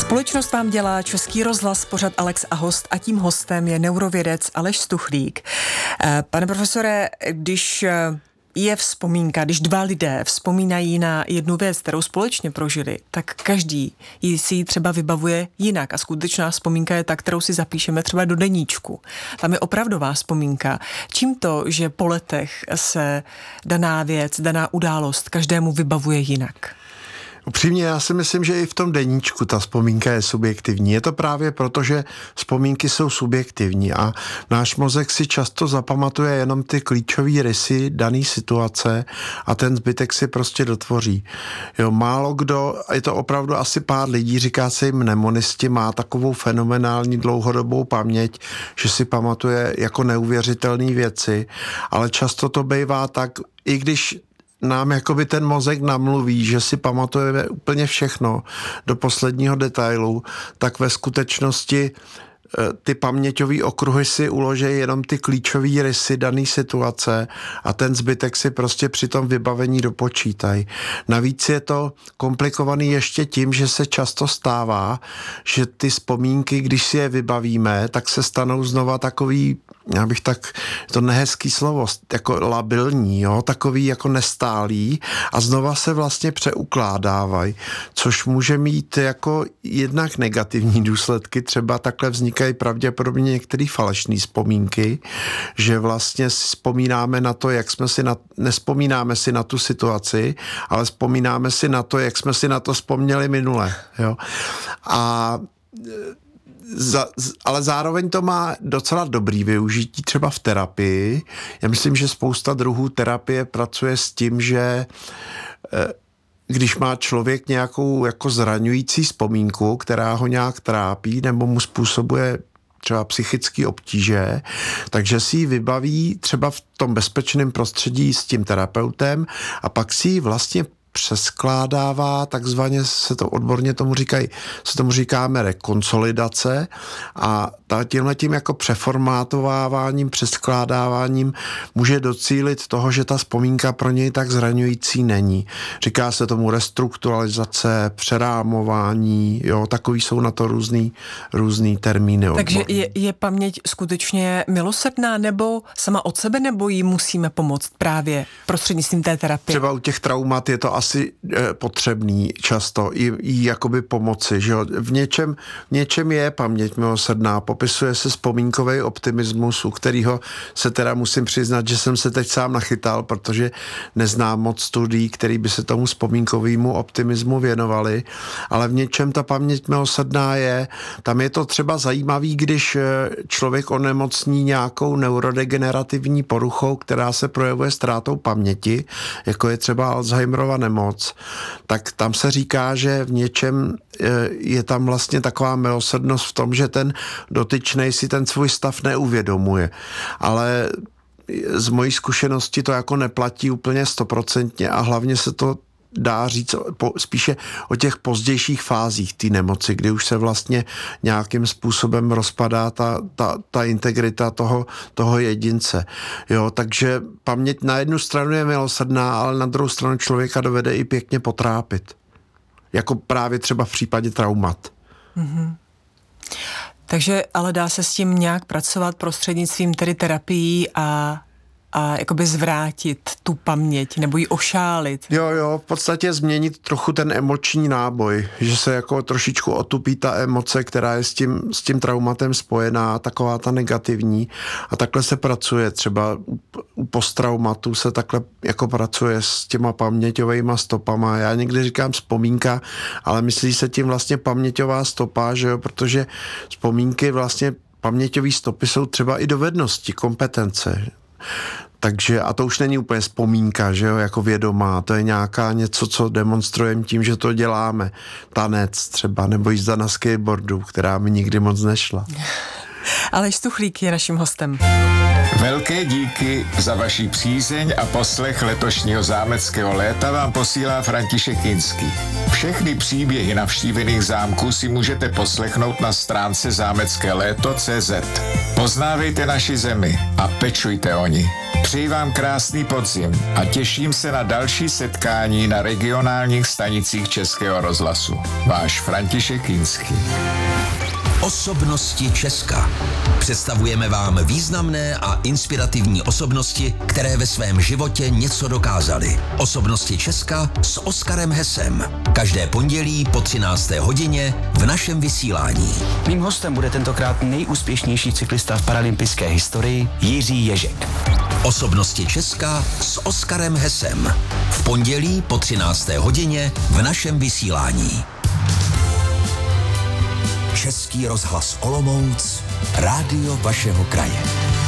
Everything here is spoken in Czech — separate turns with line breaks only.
Společnost vám dělá Český rozhlas, pořad Alex a host, a tím hostem je neurovědec Aleš Stuchlík. Pane profesore, když je vzpomínka, když dva lidé vzpomínají na jednu věc, kterou společně prožili, tak každý si ji třeba vybavuje jinak a skutečná vzpomínka je ta, kterou si zapíšeme třeba do deníčku. Tam je opravdová vzpomínka. Čím to, že po letech se daná věc, daná událost každému vybavuje jinak?
Upřímně, já si myslím, že i v tom deníčku ta vzpomínka je subjektivní. Je to právě proto, že vzpomínky jsou subjektivní a náš mozek si často zapamatuje jenom ty klíčové rysy dané situace a ten zbytek si prostě dotvoří. Jo, málo kdo, je to opravdu asi pár lidí, říká se jim mnemonisti, má takovou fenomenální dlouhodobou paměť, že si pamatuje jako neuvěřitelné věci, ale často to bývá tak, i když nám jakoby ten mozek namluví, že si pamatujeme úplně všechno do posledního detailu, tak ve skutečnosti ty paměťové okruhy si uloží jenom ty klíčové rysy dané situace a ten zbytek si prostě při tom vybavení dopočítají. Navíc je to komplikovaný ještě tím, že se často stává, že ty vzpomínky, když si je vybavíme, tak se stanou znova takový, já bych tak, to nehezký slovo, jako labilní, jo, takový jako nestálý a znova se vlastně přeukládávají, což může mít jako jednak negativní důsledky, třeba takhle vznikají pravděpodobně některé falešné vzpomínky, že vlastně si vzpomínáme na to, jak jsme si nespomínáme si na tu situaci, ale vzpomínáme si na to, jak jsme si na to vzpomněli minule, jo. Ale zároveň to má docela dobrý využití třeba v terapii. Já myslím, že spousta druhů terapie pracuje s tím, že když má člověk nějakou jako zraňující vzpomínku, která ho nějak trápí nebo mu způsobuje třeba psychické obtíže, takže si ji vybaví třeba v tom bezpečném prostředí s tím terapeutem a pak si ji vlastně přeskládává, takzvaně se to odborně tomu říkáme rekonsolidace a tímhletím jako přeformátováváním, přeskládáváním může docílit toho, že ta vzpomínka pro něj tak zraňující není. Říká se tomu restrukturalizace, přerámování, jo, takový jsou na to různý termíny.
Takže je paměť skutečně milosrdná nebo sama od sebe, nebo jí musíme pomoct právě prostřednictvím té terapie?
Třeba u těch traumat je to asi potřebný často jí jakoby pomoci, že jo. V něčem je paměť milosrdná, popisuje se vzpomínkový optimismus, u kterého se teda musím přiznat, že jsem se teď sám nachytal, protože neznám moc studií, který by se tomu vzpomínkovému optimismu věnovali, ale v něčem ta paměť milosrdná je. Tam je to třeba zajímavý, když člověk onemocní nějakou neurodegenerativní poruchou, která se projevuje ztrátou paměti, jako je třeba Alzheimerova nemoc, tak tam se říká, že v něčem je tam vlastně taková milosrdnost v tom, že ten dotyčnej si ten svůj stav neuvědomuje. Ale z mojí zkušenosti to jako neplatí úplně 100% a hlavně se to dá říct spíše o těch pozdějších fázích té nemoci, kdy už se vlastně nějakým způsobem rozpadá ta integrita toho jedince. Jo, takže paměť na jednu stranu je milosrdná, ale na druhou stranu člověka dovede i pěkně potrápit. Jako právě třeba v případě traumat.
Mm-hmm. Takže ale dá se s tím nějak pracovat prostřednictvím tedy terapií a jakoby zvrátit tu paměť nebo ji ošálit.
Jo, v podstatě změnit trochu ten emoční náboj, že se jako trošičku otupí ta emoce, která je s tím traumatem spojená, taková ta negativní a takhle se pracuje. Třeba u posttraumatu se takhle jako pracuje s těma paměťovejma stopama. Já někdy říkám vzpomínka, ale myslí se tím vlastně paměťová stopa, že jo, protože vzpomínky vlastně paměťové stopy jsou třeba i dovednosti, kompetence. Takže, a to už není úplně vzpomínka, že jo, jako vědomá, to je nějaká něco, co demonstrujeme tím, že to děláme. Tanec třeba, nebo jízda na skateboardu, která mi nikdy moc nešla.
Aleš Stuchlík je naším hostem.
Velké díky za vaši přízeň a poslech letošního zámeckého léta vám posílá František Jinský. Všechny příběhy navštívených zámků si můžete poslechnout na stránce zámeckéléto.cz. Poznávejte naši zemi a pečujte o ní. Přeji vám krásný podzim a těším se na další setkání na regionálních stanicích Českého rozhlasu. Váš František Kinský.
Osobnosti Česka. Představujeme vám významné a inspirativní osobnosti, které ve svém životě něco dokázaly. Osobnosti Česka s Oskarem Hesem. Každé pondělí po 13. hodině v našem vysílání.
Mým hostem bude tentokrát nejúspěšnější cyklista v paralympijské historii Jiří Ježek.
Osobnosti Česka s Oskarem Hesem. V pondělí po 13. hodině v našem vysílání. Český rozhlas Olomouc, rádio vašeho kraje.